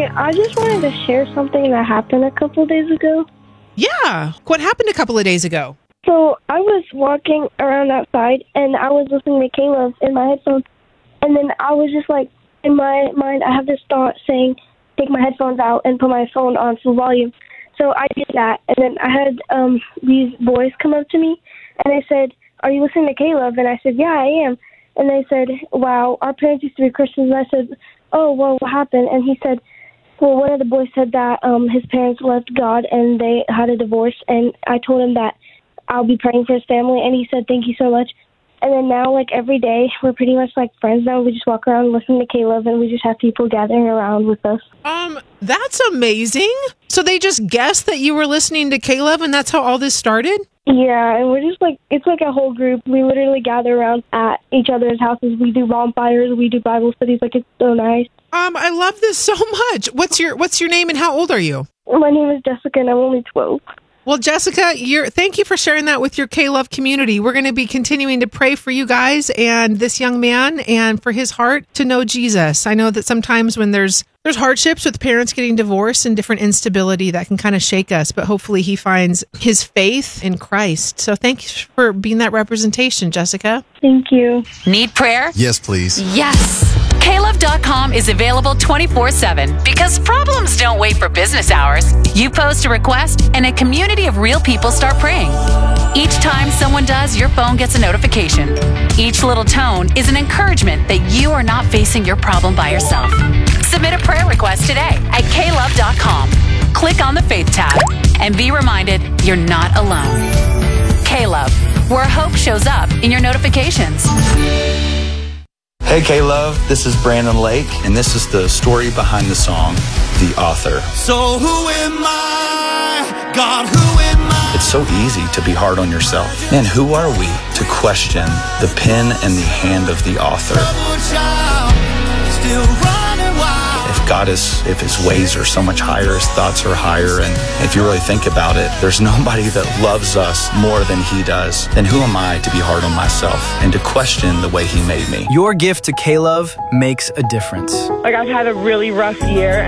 I just wanted to share something that happened a couple days ago. Yeah. What happened a couple of days ago? So I was walking around outside, and I was listening to Caleb in my headphones. And then I was just like, in my mind, I have this thought saying, take my headphones out and put my phone on full volume. So I did that. And then I had these boys come up to me, and they said, are you listening to Caleb? And I said, yeah, I am. And they said, wow, our parents used to be Christians. And I said, oh, well, what happened? And he said, well, one of the boys said that his parents left God and they had a divorce. And I told him that I'll be praying for his family. And he said, thank you so much. And then now, like, every day, we're pretty much like friends now. We just walk around listening to Caleb, and we just have people gathering around with us. That's amazing. So they just guessed that you were listening to Caleb, and that's how all this started? Yeah, and we're just like, it's like a whole group. We literally gather around at each other's houses. We do bonfires. We do Bible studies. Like, it's so nice. I love this so much. What's your name and how old are you? My name is Jessica, and I'm only 12. Well, Jessica, thank you for sharing that with your K-Love community. We're going to be continuing to pray for you guys and this young man and for his heart to know Jesus. I know that sometimes when there's hardships with parents getting divorced and different instability that can kind of shake us, but hopefully he finds his faith in Christ. So thank you for being that representation, Jessica. Thank you. Need prayer? Yes, please. Yes. KLove.com is available 24/7 because problems don't wait for business hours. You post a request and a community of real people start praying. Each time someone does, your phone gets a notification. Each little tone is an encouragement that you are not facing your problem by yourself. Submit a prayer request today at KLove.com. Click on the Faith tab and be reminded you're not alone. KLove, where hope shows up in your notifications. Hey K-Love, this is Brandon Lake, and this is the story behind the song, The Author. So who am I? God, who am I? It's so easy to be hard on yourself. Man, who are we to question the pen and the hand of the author? If his ways are so much higher, his thoughts are higher, and if you really think about it, there's nobody that loves us more than he does. Then who am I to be hard on myself and to question the way he made me? Your gift to K-Love makes a difference. Like, I've had a really rough year,